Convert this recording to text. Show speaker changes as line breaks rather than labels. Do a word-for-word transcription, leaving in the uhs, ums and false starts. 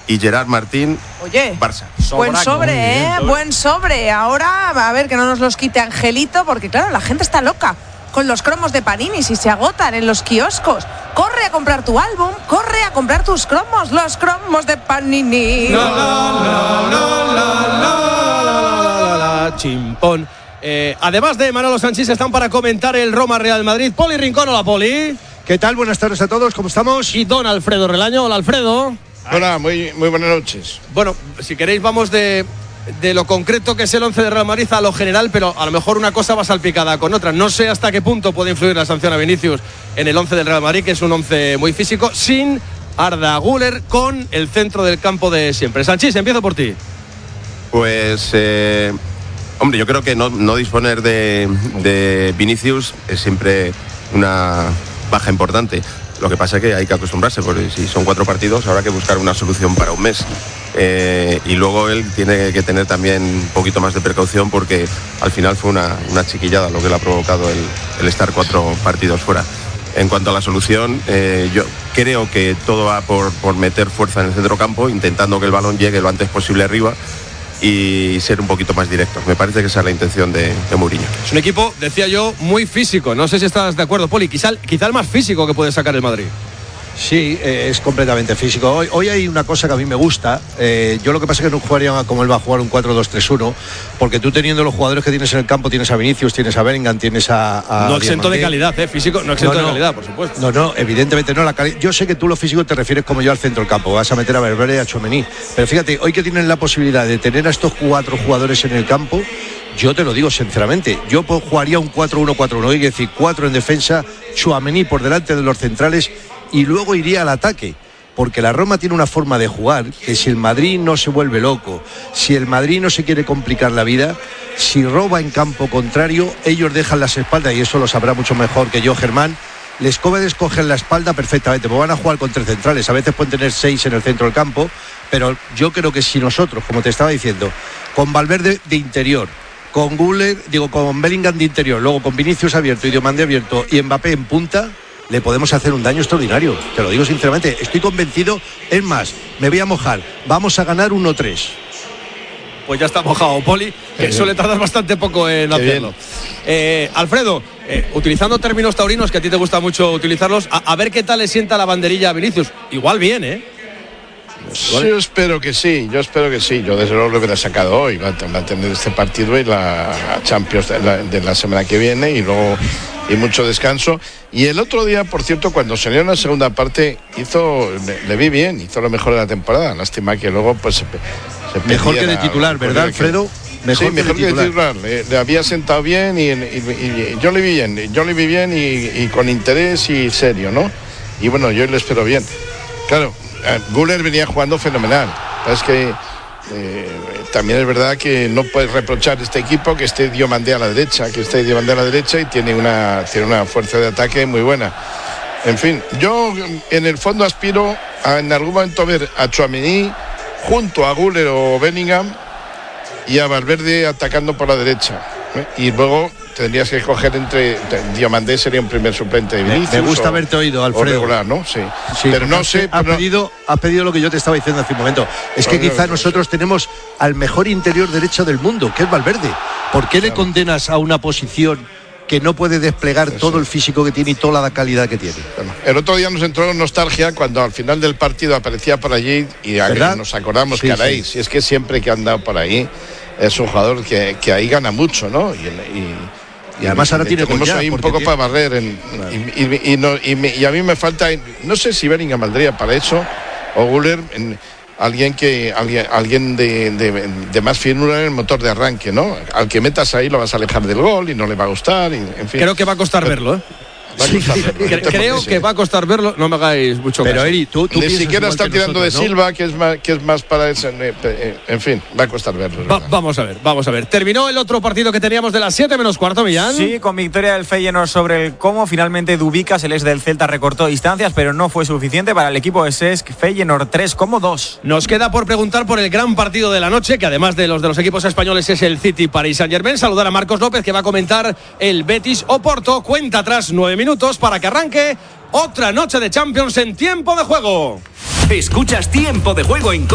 y Gerard Martín,
Oye,
Barça.
Buen sobre, ¿eh? Buen sobre. Ahora, a ver, que no nos los quite Angelito, porque claro, la gente está loca con los cromos de Panini si se agotan en los kioscos. Corre a comprar tu álbum, corre a comprar tus cromos, los cromos de Panini.
La, la, la, la, la, la, la, la, chimpón. Eh, además de Manolo Sanchís, están para comentar el Roma Real Madrid. Poli Rincón, hola Poli.
¿Qué tal? Buenas tardes a todos, ¿cómo estamos?
Y don Alfredo Relaño, hola Alfredo.
Hola, muy, muy buenas noches.
Bueno, si queréis vamos de, de lo concreto que es el once de Real Madrid a lo general, pero a lo mejor una cosa va salpicada con otra. No sé hasta qué punto puede influir la sanción a Vinicius en el once del Real Madrid, que es un once muy físico, sin Arda Güler, con el centro del campo de siempre. Sanchís, empiezo por ti.
Pues, eh, hombre, yo creo que no, no disponer de, de Vinicius es siempre una baja importante. Lo que pasa es que hay que acostumbrarse, porque si son cuatro partidos habrá que buscar una solución para un mes. Eh, y luego él tiene que tener también un poquito más de precaución, porque al final fue una, una chiquillada lo que le ha provocado el, el estar cuatro partidos fuera. En cuanto a la solución, eh, yo creo que todo va por, por meter fuerza en el centrocampo, intentando que el balón llegue lo antes posible arriba y ser un poquito más directos. Me parece que esa es la intención de, de Mourinho.
Es un equipo, decía yo, muy físico. No sé si estás de acuerdo, Poli. Quizá, quizá el más físico que puede sacar el Madrid.
Sí, eh, es completamente físico. Hoy, hoy hay una cosa que a mí me gusta. Eh, yo lo que pasa es que no jugaría como él va a jugar un cuatro dos tres uno, porque tú teniendo los jugadores que tienes en el campo, tienes a Vinicius, tienes a Bellingham, tienes a... a
no exento de calidad, ¿eh? Físico, no exento no, no, de calidad, por supuesto.
No, no, evidentemente no. La cali- yo sé que tú lo físico te refieres como yo al centro del campo. Vas a meter a Valverde y a Tchouaméni. Pero fíjate, hoy que tienen la posibilidad de tener a estos cuatro jugadores en el campo, yo te lo digo sinceramente, yo jugaría un cuatro uno cuatro uno, es decir, cuatro en defensa, Tchouaméni por delante de los centrales, y luego iría al ataque, porque la Roma tiene una forma de jugar que si el Madrid no se vuelve loco, si el Madrid no se quiere complicar la vida, si roba en campo contrario, ellos dejan las espaldas, y eso lo sabrá mucho mejor que yo Germán, les puedes coger la espalda perfectamente, pues van a jugar con tres centrales, a veces pueden tener seis en el centro del campo, pero yo creo que si nosotros, como te estaba diciendo, con Valverde de interior, con Güler, digo, con Bellingham de interior, luego con Vinicius abierto y Diomandé abierto y Mbappé en punta, le podemos hacer un daño extraordinario. Te lo digo sinceramente, estoy convencido. Es más, me voy a mojar. Vamos a ganar uno tres.
Pues ya está mojado, Poli, que suele tardar bastante poco en Qué hacerlo. Eh, Alfredo, eh, utilizando términos taurinos, que a ti te gusta mucho utilizarlos, a, a ver qué tal le sienta la banderilla a Vinicius. Igual bien, ¿eh?
¿Vale? Yo espero que sí, yo espero que sí. Yo desde luego lo hubiera sacado hoy. Va a tener este partido y la Champions de la, de la semana que viene y luego y mucho descanso. Y el otro día, por cierto, cuando salió en la segunda parte, hizo, le, le vi bien, hizo lo mejor de la temporada. Lástima que luego pues se, se
mejor que de titular, ¿verdad, Alfredo?
Mejor, sí, mejor que de titular. Que de titular. Le, le había sentado bien y, y, y, y yo le vi bien, yo le vi bien y, y con interés y serio, ¿no? Y bueno, yo le espero bien. Claro, Güler venía jugando fenomenal. Es que eh, también es verdad que no puedes reprochar a este equipo que esté Diomandé a la derecha, que esté Diomandé a la derecha y tiene una, tiene una fuerza de ataque muy buena. En fin, yo en el fondo aspiro a en algún momento ver a Tchouaméni junto a Güler o Bellingham y a Valverde atacando por la derecha. ¿eh? Y luego tendrías que escoger entre Diomandé, sería un primer suplente de Vinicius.
Me gusta
o,
haberte oído, Alfredo.
Regular, ¿no? Sí.
sí
pero no sé.
Ha
pero
pedido, ha pedido lo que yo te estaba diciendo hace un momento. Es que quizá nosotros tenemos al mejor interior derecho del mundo, que es Valverde. ¿Por qué le condenas a una posición que no puede desplegar sí, todo sí. el físico que tiene y toda la calidad que tiene?
Bueno, el otro día nos entró nostalgia cuando al final del partido aparecía por allí y nos acordamos, sí, caray, sí. si es que siempre que ha andado por ahí es un jugador que, que ahí gana mucho, ¿no? Y, y,
y además ahora tiene
tenemos ahí un poco tiene... para barrer en, claro. y, y, y, no, y, me, y a mí me falta, no sé si Bellingham valdría para eso o Güler, en, alguien que alguien, alguien de, de, de más finura en el motor de arranque, ¿no? Al que metas ahí lo vas a alejar del gol y no le va a gustar, y, en fin.
Creo que va a costar
pero,
verlo, ¿eh?
Sí,
creo que va a costar verlo, no me hagáis mucho
pero
caso.
Eri, tú, tú
ni siquiera está tirando
nosotros,
de
¿no?
Silva, que es más, que es más para ese, en fin, va a costar verlo.
Va, vamos a ver, vamos a ver. Terminó el otro partido que teníamos de las siete menos cuarto, Millán.
Sí, con victoria del Feyenoord sobre el Como. Finalmente Dubicas, el ex del Celta, recortó distancias, pero no fue suficiente para el equipo de Cesc. Feyenoord tres, Como dos.
Nos queda por preguntar por el gran partido de la noche, que además de los de los equipos españoles es el City Paris Saint-Germain. Saludar a Marcos López, que va a comentar el Betis Oporto. Cuenta atrás nueve minutos para que arranque otra noche de Champions en Tiempo de Juego.
Escuchas Tiempo de Juego en